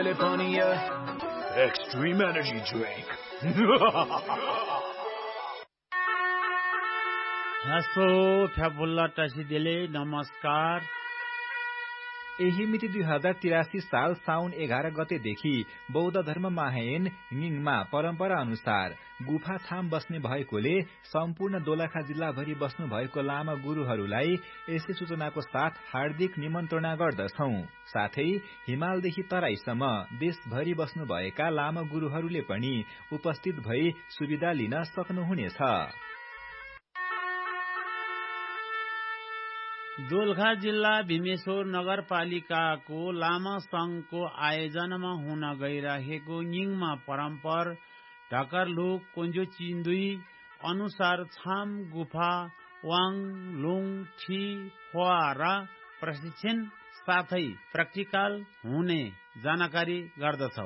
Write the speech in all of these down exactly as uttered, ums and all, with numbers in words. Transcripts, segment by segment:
California Extreme Energy Drink. हसो फ्याबुल्ला टासिदेले नमस्कार। यही मिति दुई हजार तिरासी साल साउन एघार गतेदेखि बौद्ध धर्म महायन ङिङमा परम्परा अनुसार गुफा छाम बस्ने भएकोले सम्पूर्ण दोलखा जिल्लाभरि बस्नु भएको लामा गुरूहरूलाई यसै सूचनाको साथ हार्दिक निमन्त्रणा गर्दछौं। साथै हिमालदेखि तराईसम्म देशभरि बस्नु भएका लामा गुरूहरूले पनि उपस्थित भई सुविधा लिन सक्नुहुनेछ। दोलखा जिल्ला भीमेश्वर नगरपालिकाको लामा संघको आयोजनामा हुन गइरहेको ङिङमा परम्पर ढकरलुक कोन्जो चिन्दुई अनुसार छाम गुफा वाङ लुङ ठी फोरा प्रशिक्षण साथै प्र्याक्टिकल हुने जानकारी गर्दछौ।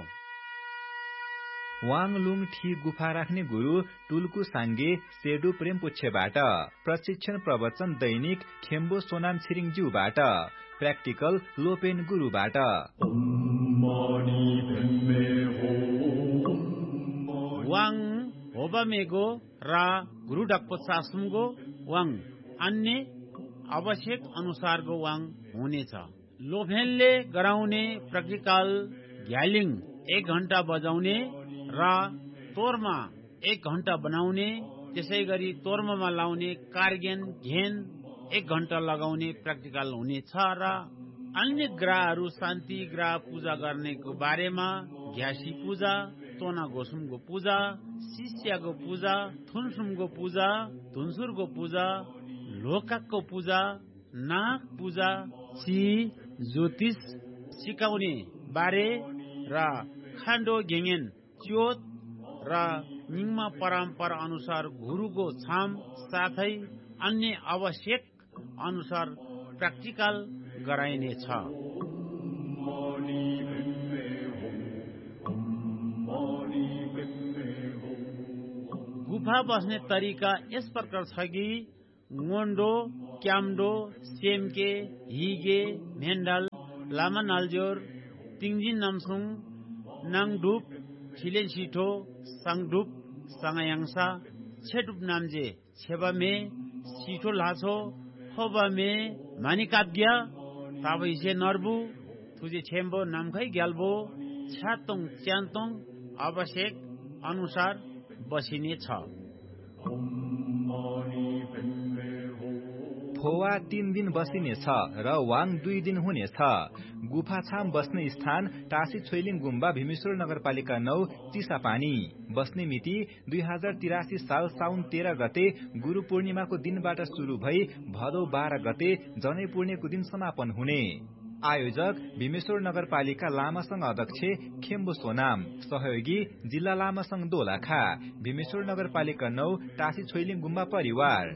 वाङ लुङ ठी गुफा राख्ने गुरु टुल्कु साङ्गे सेडु प्रेमपुच्छेबाट, प्रशिक्षण प्रवचन दैनिक खेम्बो सोनाम छिरिङज्यूबाट, प्र्याक्टिकल लोपेन गुरुबाट। वाङ होबामेगो र गुरु डक्पो सासुमगो वाङ अन्य आवश्यक अनुसारको वाङ हुनेछ। लोफेनले गराउने प्र्याक्टिकल ग्यालिङ एक घण्टा बजाउने र तोरमा एक घण्टा बनाउने, त्यसै गरी तोर्मामा लाउने कार्गेन घेन एक घण्टा लगाउने प्र्याक्टिकल हुनेछ र अन्य ग्रहहरू शान्ति ग्रह पूजा गर्नेको बारेमा घ्यासी पूजा, तोना गोसुमको पूजा, शिष्यको पूजा, थुनसुमको पूजा, धुन्सुरको पूजा, लोकाकको पूजा, नाग पूजा, सी ज्योतिष सिकाउने बारे र खान्डो घेङेन च्योत र ङिङमा परम्परा अनुसार गुरुको छाम साथै अन्य आवश्यक अनुसार प्र्याक्टिकल गराइनेछ। गुफा बस्ने तरिका यस प्रकार छ कि ngondo, क्याम्डो, सेमके, हिगे, भेन्डल, लामा नालजोर, तिङजिन नामसुङ, नाङडुप, छिलेन छिठो, साङडुप, साङायाङसा, छेडुप नाम्जे, छेबामे, छिठो लाछो, खोबामे, मानिकाब्या, ताबैसे नर्बु, थुजे छेम्बो नामखै ग्याल्बो, छ्यातोङ च्यान्तोङ आवश्यक अनुसार बसिने छ। फोवा तीन दिन बसिनेछ र वाङ दुई दिन हुनेछ। गुफा छाम बस्ने स्थान टासी छोइलिङ गुम्बा भीमेश्वर नगरपालिका नौ चिसापानी। बस्ने मिति दुई हजार तिरासी साल साउन तेह्र गते गुरु पूर्णिमाको दिनबाट शुरू भई भदौ बाह्र गते जनै पूर्णेको दिन समापन हुने। आयोजक भीमेश्वर नगरपालिका लामा संघ अध्यक्ष खेम्बो सोनाम, सहयोगी जिल्ला लामा संघ दोलखा, भीमेश्वर नगरपालिका नौ टासी छोइलिङ गुम्बा परिवार।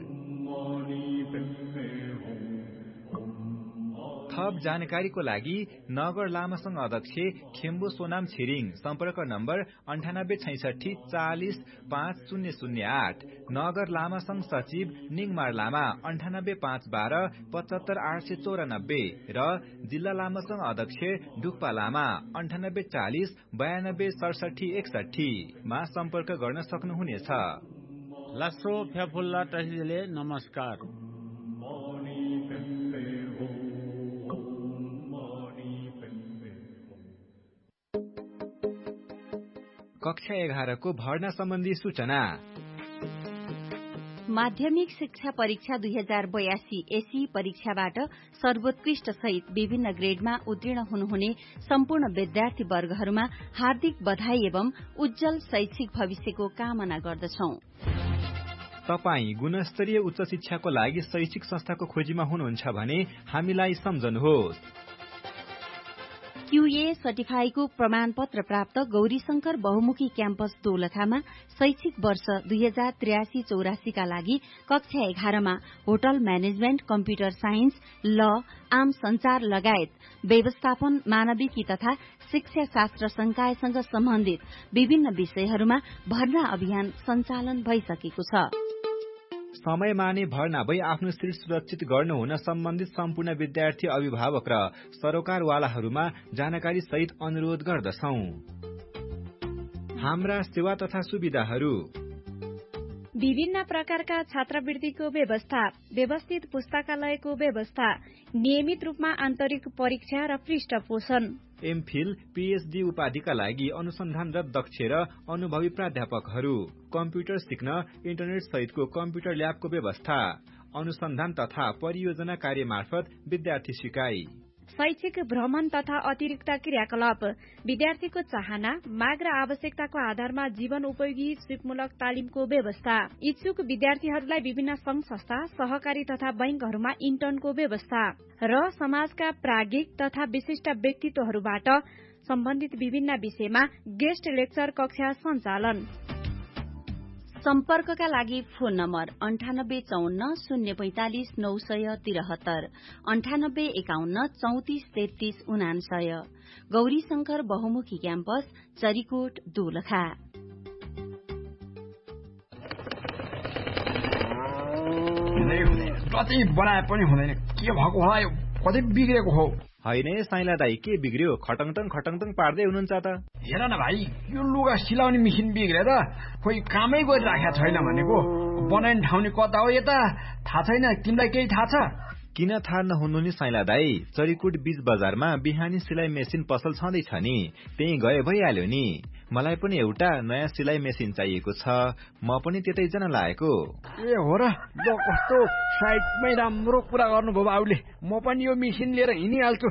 थप जानकारीको लागि नगर लामा संघ अध्यक्ष खेम्बो सोनाम छिरिङ, सम्पर्क नम्बर अन्ठानब्बे छैसठी चालिस पाँच शून्य शून्य आठ, नगर लामा संघ सचिव निङमार लामा अन्ठानब्बे पाँच बाह्र पचहत्तर आठ सय चौरानब्बे र जिल्ला लामा संघ अध्यक्ष ढुक्पा लामा अन्ठानब्बे चालिस बयानब्बे सडसठी एकसठी मा सम्पर्क गर्न सक्नुहुनेछ। लास्रो फ्याफुल्ला टासिदेले नमस्कार। कक्षा एघारको भर्ना सम्बन्धी सूचना। माध्यमिक शिक्षा परीक्षा दुई हजार बयासी एसी परीक्षाबाट सर्वोत्कृष्ट सहित विभिन्न ग्रेडमा उत्तीर्ण हुनुहुने सम्पूर्ण विद्यार्थी वर्गहरूमा हार्दिक बधाई एवं उज्जवल शैक्षिक भविष्यको कामना गर्दछौं। तपाई गुणस्तरीय उच्च शिक्षाको लागि शैक्षिक संस्थाको खोजीमा हुनुहुन्छ भने हामीलाई सम्झनुहोस्। क्यूए सर्टिफाईको प्रमाणपत्र प्राप्त गौरीशंकर बहुमुखी क्याम्पस दोलखामा शैक्षिक वर्ष दुई हजार त्रियासी चौरासीका लागि कक्षा एघारमा होटल म्यानेजमेन्ट, कम्प्युटर साइन्स, ल, आम संचार लगायत व्यवस्थापन, मानविकी तथा शिक्षा शास्त्र संकायसँग सम्बन्धित विभिन्न विषयहरूमा भर्ना अभियान सञ्चालन भइसकेको छ। समयमा नै भर्ना भई आफ्नो सिट सुरक्षित गर्नु हुन सम्बन्धित सम्पूर्ण विद्यार्थी अभिभावक र सरोकारवालाहरूमा जानकारी सहित अनुरोध गर्दछौ। हाम्रा सेवा तथा सुविधाहरू: विभिन्न प्रकारका छात्रवृत्तिको व्यवस्था, व्यवस्थित पुस्तकालयको व्यवस्था, नियमित रूपमा आन्तरिक परीक्षा र पृष्ठपोषण। एमफिल पीएचडी उपाधिका लागि अनुसन्धानरत दक्ष र अनुभवी प्राध्यापकहरू, कम्प्युटर सिक्न इन्टरनेट सहितको कम्प्युटर ल्याबको व्यवस्था, अनुसन्धान तथा परियोजना कार्य मार्फत विद्यार्थी सिकाइ। शैक्षिक भ्रमण तथा अतिरिक्त क्रियाकलाप, विद्यार्थीको चाहना, माग र आवश्यकताको आधारमा जीवन उपयोगी सिपमूलक तालिमको व्यवस्था। इच्छुक विद्यार्थीहरूलाई विभिन्न संघ संस्था, सहकारी तथा बैंकहरूमा इन्टर्नको व्यवस्था र समाजका प्राज्ञिक तथा विशिष्ट व्यक्तित्वहरूबाट सम्बन्धित विभिन्न विषयमा गेस्ट लेक्चर कक्षा सञ्चालन। सम्पर्कका लागि फोन नम्बर अन्ठानब्बे चौन्न शून्य पैंतालिस नौ सय तिरहत्तर, अन्ठानब्बे एकाउन्न चौतिस तेत्तीस उनान्सय। गौरी शंकर बहुमुखी क्याम्पस, चरीकोट, दोलखा। कतै बनाए पनि हुँदैन, के भएको होला, यो कतै बिग्रेको हो। होइन साइला दाई, के बिग्रियो? खटङटङ खटङटङ पार्दै हुनुहुन्छ त। हेर न भाइ, यो लुगा सिलाउने मेसिन बिग्रेर खोइ कामै गरिराखेको छैन भनेको। बनाउने ठाउँ नि कता हो यता थाहा छैन, तिमीलाई केही थाहा छ? किन थाहा नहुनु नि साइला दाई, चरीकोट बीच बजारमा बिहानी सिलाइ मेसिन पसल छँदैछ नि, त्यही गए भइहाल्यो नि। मलाई पनि एउटा नयाँ सिलाइ मेसिन चाहिएको छ, म पनि त्यतै जान लागेको। ए हो र, ल कस्तो साइडमै राम्रो कुरा गर्नुभयो बाबुले, म पनि यो मेसिन लिएर हिँडिहाल्छु।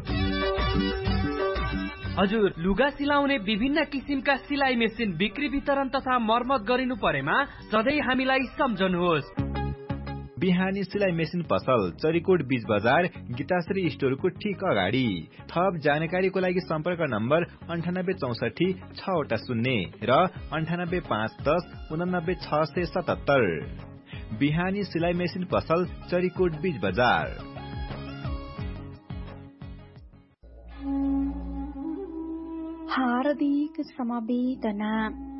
हजुर, लुगा सिलाउने विभिन्न किसिमका सिलाइ मेसिन बिक्री वितरण तथा मर्मत गरिनु परेमा सधैँ हामीलाई सम्झनुहोस्। बिहानी सिलाइ मेसिन पसल, चरीकोट बीच बजार, गीताश्री स्टोरको ठिक अगाडि। थप जानकारीको लागि सम्पर्क नम्बर अन्ठानब्बे चौसठी छवटा शून्य र अन्ठानब्बे पाँच दस उनानब्बे छ सय सतहत्तर। बिहानी सिलाइ मेसिन पसल, चरीकोट बीच बजार। हार्दिक समवेदना।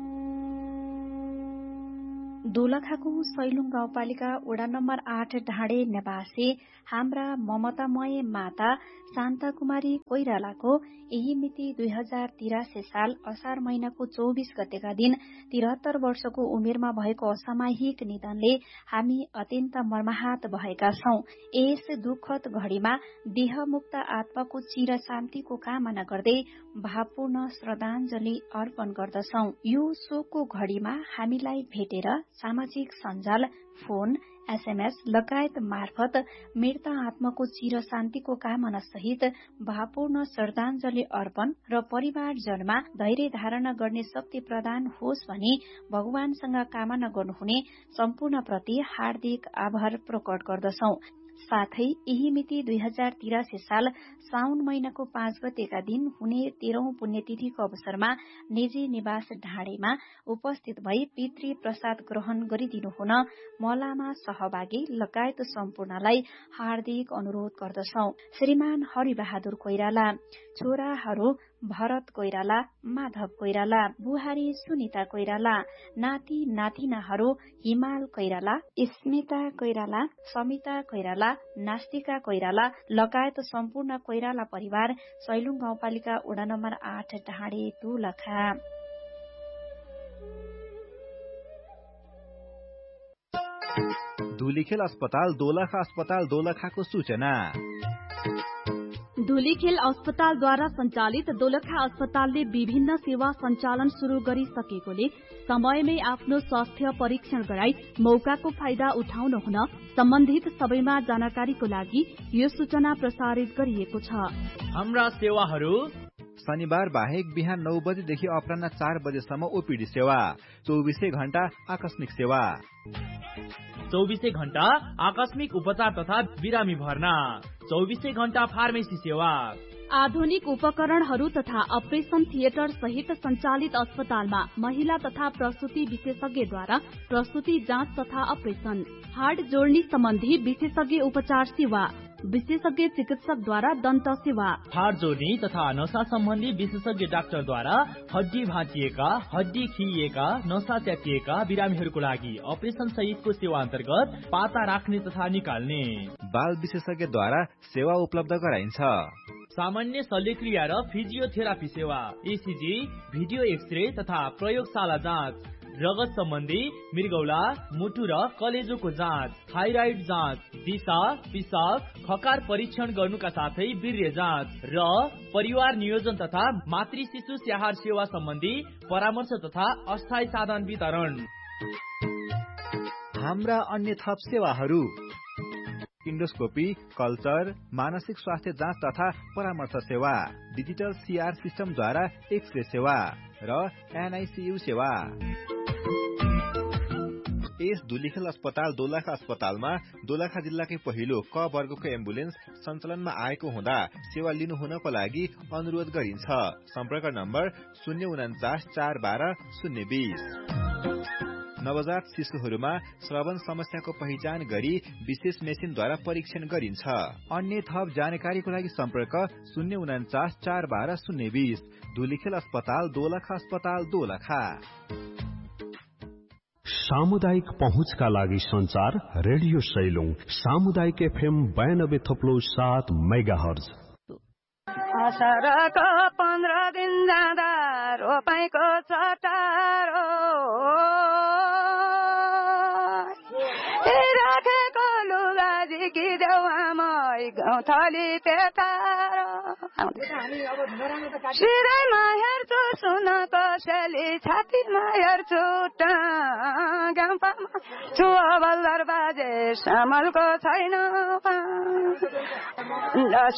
दोलखाको सैलुङ गाउँपालिका वडा नम्बर आठ ढाडे निवासी हाम्रा ममतामय माता शान्ता कुमारी कोइरालाको यही मिति दुई हजार तिरासी साल असार महिनाको चौबिस गतेका दिन तिहत्तर वर्षको उमेरमा भएको असामाहिक निधनले हामी अत्यन्त मर्माहत भएका छौं। यस दुःखद घड़ीमा देहमुक्त आत्माको चिर शान्तिको कामना गर्दै भावपूर्ण श्रद्धाञ्जली अर्पण गर्दछौं। यो शोकको घड़ीमा हामीलाई भेटेर सामाजिक सञ्जाल, फोन, एसएमएस लगायत मार्फत मृत आत्माको चिर शान्तिको कामना सहित भावपूर्ण श्रद्धाञ्जली अर्पण र परिवारजनमा धैर्य धारण गर्ने शक्ति प्रदान होस् भनी भगवानसँग कामना गर्नुहुने सम्पूर्ण प्रति हार्दिक आभार प्रकट गर्दछौं। साथै यही मिति दुई हजार तिरासी साल साउन महिनाको पाँच गतेका दिन हुने तेह्रौं पुण्यतिथिको अवसरमा निजी निवास ढाडेमा उपस्थित भई पितृ प्रसाद ग्रहण गरिदिनु हुन मलामा सहभागी लगायत सम्पूर्णलाई हार्दिक अनुरोध गर्दछौं। श्रीमान हरिबहादुर कोइराला, छोराहरू भरत कोइराला, माधव कोइराला, बुहारी सुनिता कोइराला, नाति नातिनाहरू हिमाल कोइराला, स्मिता कोइराला, समिता कोइराला, नास्तिका कोइराला लगायत सम्पूर्ण कोइराला परिवार सैलुङ गाउँपालिका वडा नम्बर आठ ढाडे दोलखा। धुलीखेल अस्पताल दोलखा अस्पताल दोलखाको सूचना। धुलीखेल अस्पतालद्वारा सञ्चालित दोलखा अस्पतालले विभिन्न सेवा सञ्चालन शुरू गरिसकेकोले समयमै आफ्नो स्वास्थ्य परीक्षण गराई मौकाको फाइदा उठाउन हुन सम्बन्धित सबैमा जानकारीको लागि यो सूचना प्रसारित गरिएको छ। हाम्रा सेवाहरू शनिबार बाहेक बिहान नौ बजेदेखि अपराह्न चार बजेसम्म ओपीडी सेवा, चौबिसै घण्टा आकस्मिक सेवा, चौबिसै घण्टा आकस्मिक उपचार तथा बिरामी भर्ना, चौबिसै घण्टा फार्मेसी सेवा, आधुनिक उपकरणहरू तथा अपरेशन थिएटर सहित सञ्चालित अस्पतालमा महिला तथा प्रसुति विशेषज्ञद्वारा प्रसुति जाँच तथा अपरेशन, हाड जोड्नी सम्बन्धी विशेषज्ञ उपचार सेवा, विशेषज्ञ चिकित्सकद्वारा दन्त सेवा, हाड जोड्नी तथा नसा सम्बन्धी विशेषज्ञ डाक्टरद्वारा हड्डी भाँचिएका, हड्डी खिइएका, नसा च्यातिएका बिरामीहरूको लागि अपरेशन सहितको सेवा अन्तर्गत पाता राख्ने तथा निकाल्ने, बाल विशेषज्ञद्वारा सेवा उपलब्ध गराइन्छ। सामान्य शल्यक्रिया र फिजियोथेरापी सेवा, एसीजी, भिडियो एक्सरे तथा प्रयोगशाला जाँच, रगत सम्बन्धी मृगौला, मुटु र कलेजोको जाँच, थाइराइड जाँच, दिशा, पिसाब, खकार परीक्षण गर्नुका साथै वीर्य जाँच र परिवार नियोजन तथा मातृ शिशु स्याहार सेवा सम्बन्धी परामर्श तथा अस्थायी साधन वितरण। हाम्रा अन्य थप सेवाहरू इन्डोस्कोपी, कल्चर, मानसिक स्वास्थ्य जाँच तथा परामर्श सेवा, डिजिटल सीआर सिस्टमद्वारा एक्सरे सेवा र एनआईसीयू सेवा। यस धुलिखेल अस्पताल दोलखा अस्पतालमा दोलखा जिल्लाकै पहिलो क वर्गको एम्बुलेन्स सञ्चालनमा आएको हुँदा सेवा लिनु हुनको लागि अनुरोध गरिन्छ। सम्पर्क नम्बर शून्य उन्चास चार बाह्र शून्य बीस। नवजात शिशुहरूमा श्रवण समस्याको पहिचान गरी विशेष मेसिनद्वारा परीक्षण गरिन्छ। अन्य थप जानकारीको लागि सम्पर्क शून्य उन्चास चार बाह्र शून्य बीस। धुलिखेल अस्पताल दोलखा अस्पताल दोलखा। सामुदायिक पहुँचका लागि संचार रेडियो सैलुङ सामुदायिक एफएम बयानब्बे थप्लो सात मेगा हर्ज। असारको पन्ध्र दिन जाँदा रोपाइको चटारो राखेको लुगा झिकिदेऊ आमै गौँथली पेटारो सिधैमा हेर्छु सुन कसैले छातीमा हेर्छु गाउँपामा छुवा बल्दर बाजे सामलको छैन